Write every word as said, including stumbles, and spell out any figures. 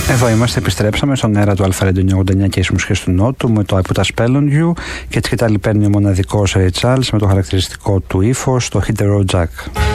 Εδώ είμαστε, επιστρέψαμε στον αέρα του Αλφα Radio ογδόντα εννιά και εις μουσικές του Νότου με το I Put a Spell on You, και έτσι και τα παίρνει ο μοναδικός Ray Charles με το χαρακτηριστικό του ύφος, το Hit the Road Jack.